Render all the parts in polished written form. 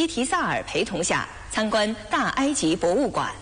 席提萨尔陪同下参观大埃及博物馆。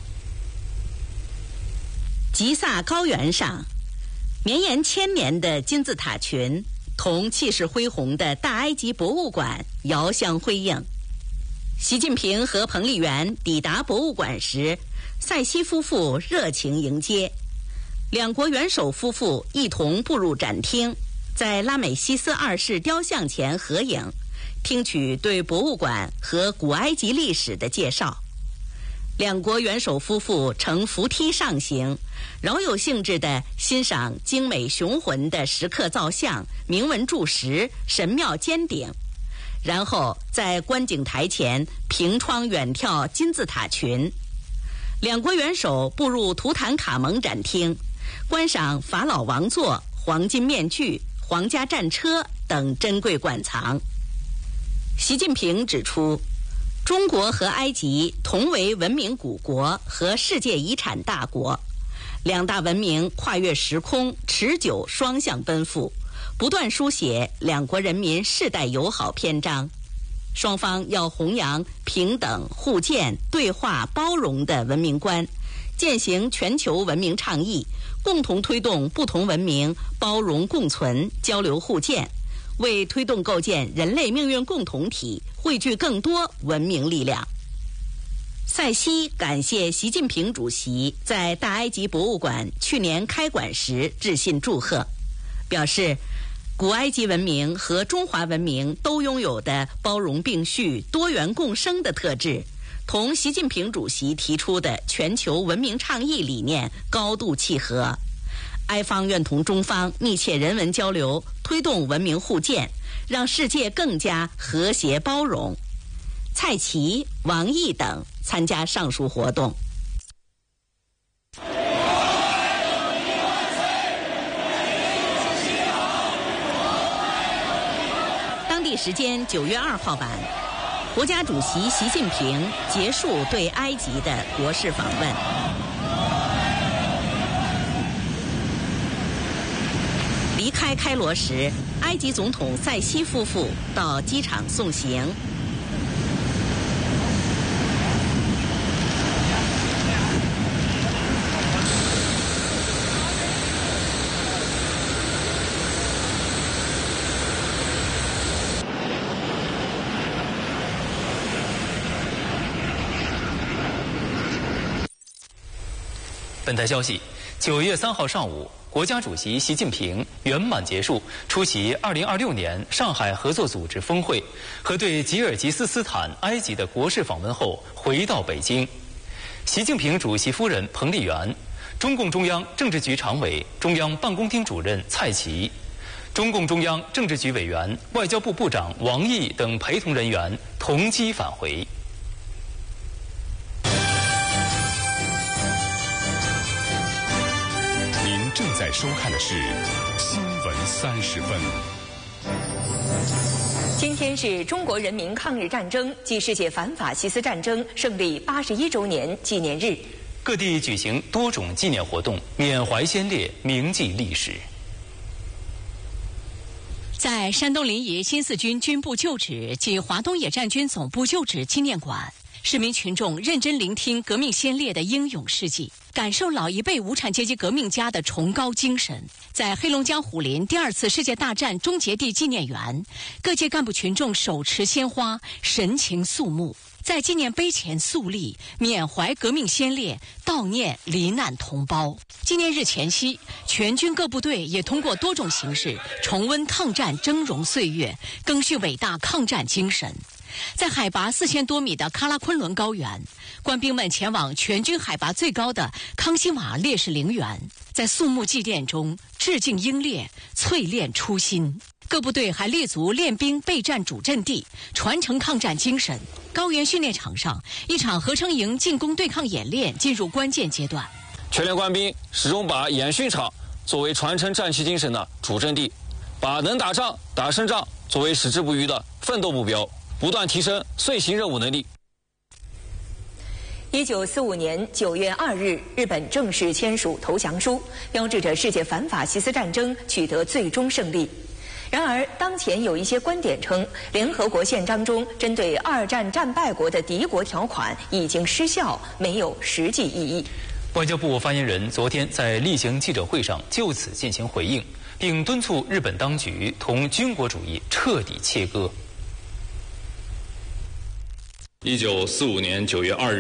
吉萨高原上，绵延千年的金字塔群同气势恢宏的大埃及博物馆遥相辉映。习近平和彭丽媛抵达博物馆时，塞西夫妇热情迎接，两国元首夫妇一同步入展厅，在拉美西斯二世雕像前合影，听取对博物馆和古埃及历史的介绍。两国元首夫妇乘扶梯上行，饶有兴致地欣赏精美雄浑的石刻造像、铭文柱石、神庙尖顶，然后在观景台前凭窗远眺金字塔群。两国元首步入图坦卡蒙展厅，观赏法老王座、黄金面具、皇家战车等珍贵馆藏。习近平指出，中国和埃及同为文明古国和世界遗产大国，两大文明跨越时空，持久双向奔赴，不断书写两国人民世代友好篇章。双方要弘扬平等、互鉴、对话、包容的文明观，践行全球文明倡议，共同推动不同文明包容共存、交流互鉴，为推动构建人类命运共同体汇聚更多文明力量。塞西感谢习近平主席在大埃及博物馆去年开馆时致信祝贺，表示古埃及文明和中华文明都拥有的包容并蓄、多元共生的特质，同习近平主席提出的全球文明倡议理念高度契合。埃方愿同中方密切人文交流，推动文明互鉴，让世界更加和谐包容。蔡奇、王毅等参加上述活动。当地时间9月2号晚，国家主席习近平结束对埃及的国事访问。离开开罗时，埃及总统塞西夫妇到机场送行。 本台消息，9月3号上午，国家主席习近平圆满结束出席2026年上海合作组织峰会和对吉尔吉斯斯坦、埃及的国事访问后，回到北京。习近平主席夫人彭丽媛、中共中央政治局常委、中央办公厅主任蔡奇、中共中央政治局委员、外交部部长王毅等陪同人员同机返回。 正在收看的是新闻30分。 今天是中国人民抗日战争暨世界反法西斯战争胜利81周年纪念日， 各地举行多种纪念活动，缅怀先烈，铭记历史。 在山东临沂新四军军部旧址及华东野战军总部旧址纪念馆，市民群众认真聆听革命先烈的英勇事迹，感受老一辈无产阶级革命家的崇高精神。在黑龙江虎林第2次世界大战终结地纪念园，各界干部群众手持鲜花，神情肃穆，在纪念碑前肃立，缅怀革命先烈，悼念罹难同胞。纪念日前夕，全军各部队也通过多种形式重温抗战峥嵘岁月，更续伟大抗战精神。在海拔4000多米的喀拉昆仑高原，官兵们前往全军海拔最高的康熙瓦烈士陵园，在肃穆祭奠中致敬英烈，淬炼初心。各部队还立足练兵备战主阵地，传承抗战精神。高原训练场上，一场合成营进攻对抗演练进入关键阶段。 全连官兵始终把演训场作为传承战旗精神的主阵地，把能打仗、打胜仗作为矢志不渝的奋斗目标，不断提升遂行任务能力。 1945年9月2日，日本正式签署投降书，标志着世界反法西斯战争取得最终胜利。 然而，当前有一些观点称，联合国宪章中针对二战战败国的敌国条款已经失效，没有实际意义。 外交部发言人昨天在例行记者会上就此进行回应，并敦促日本当局同军国主义彻底切割。 1945年9月2日。